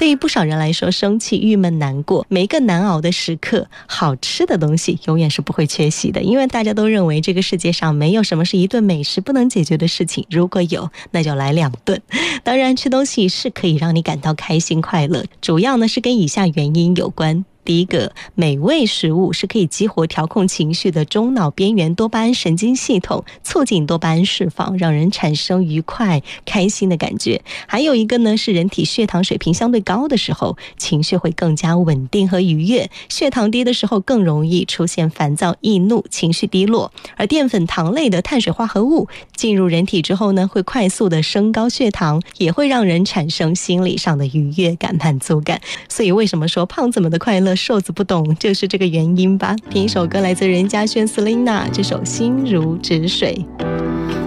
对于不少人来说，生气、郁闷、难过，每一个难熬的时刻，好吃的东西永远是不会缺席的，因为大家都认为这个世界上没有什么是一顿美食不能解决的事情，如果有，那就来2顿。当然，吃东西是可以让你感到开心快乐，主要呢是跟以下原因有关。第一个，美味食物是可以激活调控情绪的中脑边缘多巴胺神经系统，促进多巴胺释放，让人产生愉快开心的感觉。还有一个呢，是人体血糖水平相对高的时候，情绪会更加稳定和愉悦，血糖低的时候更容易出现烦躁易怒，情绪低落。而淀粉糖类的碳水化合物进入人体之后呢，会快速的升高血糖，也会让人产生心理上的愉悦感满足感。所以为什么说胖子们的快乐瘦子不懂，就是这个原因吧。听一首歌，来自任嘉萱 Selina， 这首心如止水。